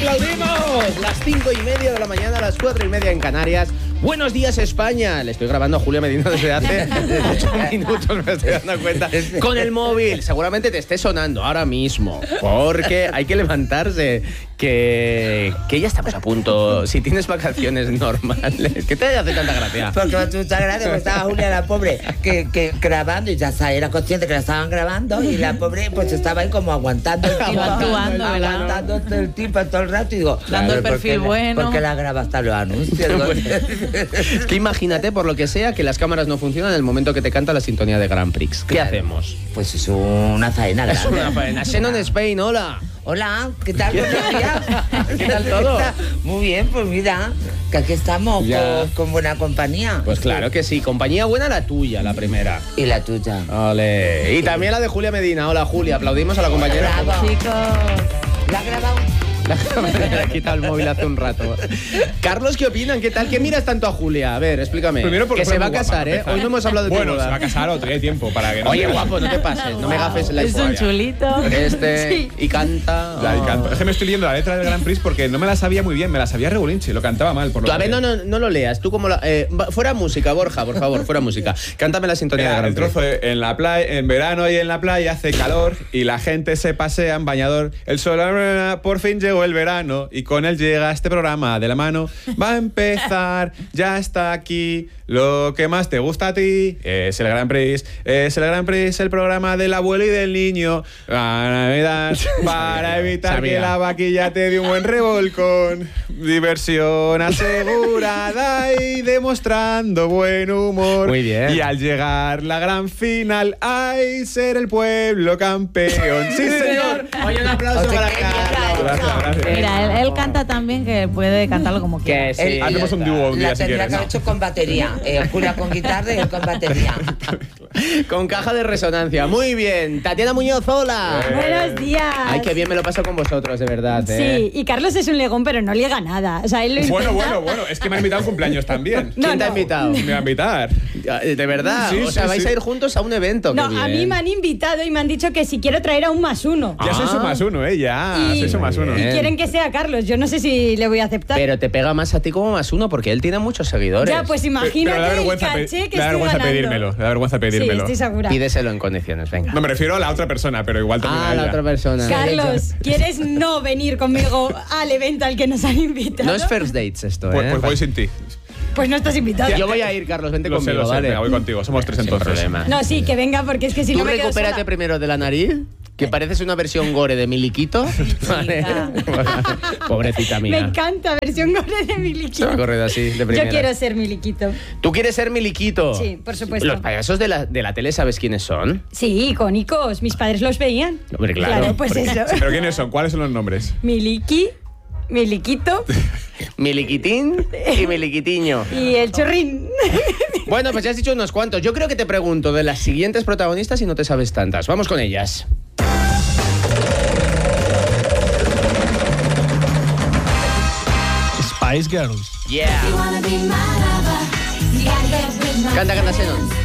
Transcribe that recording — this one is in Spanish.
aplaudimos. Las 5:30 de la mañana, las 4:30 en Canarias. Buenos días, España. Le estoy grabando a Julia Medina desde hace 8 minutos, me estoy dando cuenta. Con el móvil. Seguramente te esté sonando ahora mismo. Porque hay que levantarse. Que ya estamos a punto. Si tienes vacaciones normales. ¿Qué te hace tanta gracia? Porque me hace mucha gracia, porque estaba Julia, la pobre, que grabando, y ya era consciente que la estaban grabando, y la pobre pues estaba ahí como aguantando el tipo. Aguantando el tipo todo el rato, y digo, dando el perfil bueno. Porque la graba hasta los anuncios. Es que imagínate, por lo que sea, que las cámaras no funcionan en el momento que te canta la sintonía de Grand Prix. ¿Qué hacemos? Pues es una faena grande. Es una faena. Xenon Spain, hola. Hola, ¿qué tal? Buenos días. ¿Qué tal todo? Muy bien, pues mira, que aquí estamos con buena compañía. Pues claro que sí, compañía buena la tuya, la primera. Y la tuya. Ole. Y también la de Julia Medina. Hola, Julia, aplaudimos a la compañera. Bravo. Chicos. ¿La has grabado? Le ha quitado el móvil hace un rato. Carlos, ¿qué opinan? ¿Qué tal? ¿Qué miras tanto a Julia? A ver, explícame. Primero porque que se va a casar, ¿eh? Hoy no hemos hablado de tu Bueno, boda. se va a casar otro, hay tiempo para que no. Oye, guapo, no te pases, no me gafes la Es un historia. chulito. Sí. Y canta. Ya, y canto. Es que me estoy leyendo la letra del Grand Prix porque no me la sabía muy bien, me la sabía regulinche, lo cantaba mal. Por lo Tú, a ver, que- no lo leas. Tú como la... fuera música, Borja, por favor, fuera música. Cántame la sintonía de Mira, Grand el Prix. trozo de, en la playa, en verano y en la playa hace calor y la gente se pasea en bañador. El sol, por fin llegó el verano y con él llega este programa de la mano. Va a empezar, ya está aquí. Lo que más te gusta a ti es el Grand Prix. Es el Grand Prix, el programa del abuelo y del niño. Para evitar que la vaquilla te dé un buen revolcón. Diversión asegurada y demostrando buen humor. Muy bien. Y al llegar la gran final, ¡ay, ser el pueblo campeón! ¡Sí, señor! Oye, un aplauso para Gracias, gracias. Mira, él canta tan bien que puede cantarlo como quiera. Que sí. Hacemos un dúo un día La si tendría quieres. que haber hecho con batería. Julia con guitarra y él con batería. Con caja de resonancia. Muy bien. Tatiana Muñoz, hola. Buenos días. Ay, qué bien me lo paso con vosotros, de verdad. Sí, y Carlos es un legón, pero no liega nada. O sea, él lo intenta. Bueno, es que me han invitado a un cumpleaños también. ¿Quién te ha invitado? Me va a invitar. ¿De verdad? Sí, o sea, sí, vais sí. a ir juntos a un evento. No, qué a bien. mí me han invitado y me han dicho que si quiero traer a un +1. Ya soy su más uno, ya. Y- Soy su más uno. Y quieren que sea Carlos. Yo no sé si le voy a aceptar. Pero te pega más a ti como +1 porque él tiene muchos seguidores. Ya, pues Pero imagínate le da el vergüenza, caché que le da estoy vergüenza ganando. pedírmelo. Le da vergüenza Sí, pedírmelo. estoy segura. Pídeselo en condiciones, venga. No, me refiero a la otra persona, pero igual también a La ella. otra persona. Carlos, ¿quieres no venir conmigo al evento al que nos han invitado? No es first dates esto, Pues voy sin ti. Pues no estás invitado. Yo voy a ir, Carlos, vente Lo sé, conmigo, ¿vale? venga, voy contigo. Somos tres Sin entonces. problema. No, sí, que venga, porque es que si Tú no me quedo recupérate sola. primero de la nariz, que pareces una versión gore de Miliquito. ¿Vale? Pobrecita Me mía. encanta, versión gore de Se va a Miliquito. correr así, de primera. Yo quiero ser Miliquito. ¿Tú quieres ser Miliquito? Sí, por supuesto. Los payasos de la tele, ¿sabes quiénes son? Sí, icónicos. Mis padres los veían. Hombre, claro. pues eso. ¿Pero quiénes son? ¿Cuáles son los nombres? Miliki, Miliquito Miliquitín y Miliquitiño. y el chorrín. Bueno, pues ya has dicho unos cuantos. Yo creo que te pregunto de las siguientes protagonistas y no te sabes tantas. Vamos con ellas. Spice Girls. Yeah. Canta, Xenon.